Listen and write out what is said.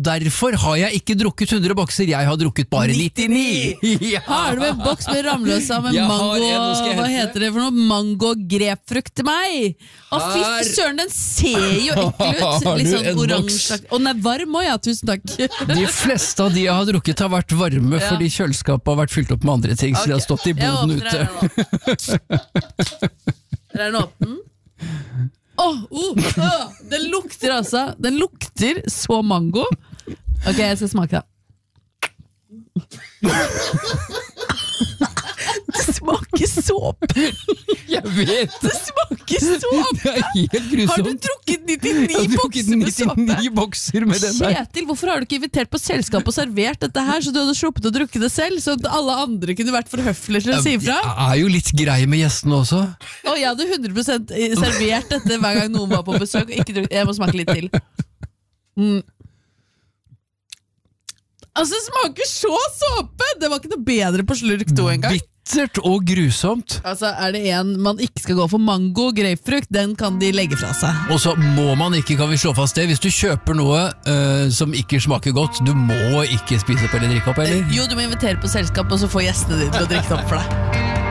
derfor har jeg ikke drukket 100 bokser, jeg har drukket bare 99. Ja. Har du en boks med Ramløsa med Jeg har mango, en, nå skal jeg hva hente. heter det for noe? Mango grepfrukt til meg. Å fy Her. søren, den ser jo ekkel ut. Har du Litt sånn en boks? oransje. Og den er varm også, ja, tusen takk. De fleste av de jeg har drukket har vært varme, Ja. fordi kjøleskapet har vært fylt opp med andre ting, så de har stått i Jeg boden åpner ute. Er den åpen? Den lukter altså. Den lukter så mango. Ok, jeg skal smake det smaker såpe. Jeg vet Det smaker såpe. det er helt Har du grusomt. drukket Jeg 99 har drukket bokser med såpe? 99 bokser med den der. Kjetil, hvorfor har du ikke invitert på selskap og servert dette her, så du hadde sluppet å drukke det selv, så at alle andre kunne vært for høflige til å si ifra? Jeg er jo litt grei med gjestene også. Og jeg hadde 100% servert dette hver gang noen var på besøk. Og ikke drukket. Jeg må smake litt til. Altså, det smaker så såpe! Det var ikke noe bedre på slurk 2 engang. Bittert og grusomt. Altså, er det en man ikke skal gå for mango, grapefrukt, den kan de legge fra seg. Og så må man ikke, kan vi slå fast det, hvis du kjøper noe som ikke smaker godt, du må ikke spise opp eller drikke opp, eller? Jo, du må invitere på selskap, og så få gjestene dine til å drikke det opp for deg.